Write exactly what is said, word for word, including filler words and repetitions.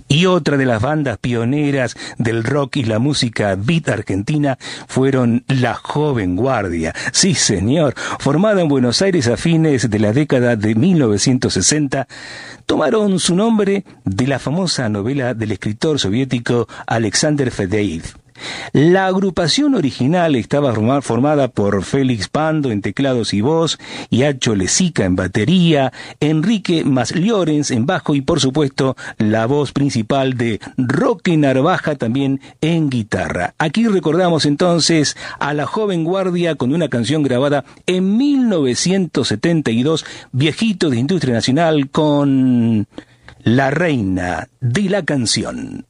Y otra de las bandas pioneras del rock y la música beat argentina fueron La Joven Guardia. Sí, señor. Formada en Buenos Aires a fines de la década de mil novecientos sesenta, tomaron su nombre de la famosa novela del escritor soviético Alexander Fadeev. La agrupación original estaba formada por Félix Pando en teclados y voz, Yacho Lezica en batería, Enrique Mas-Llorens en bajo y por supuesto la voz principal de Roque Narvaja también en guitarra. Aquí recordamos entonces a La Joven Guardia con una canción grabada en mil novecientos setenta y dos, viejito de Industria Nacional, con La Reina de la Canción.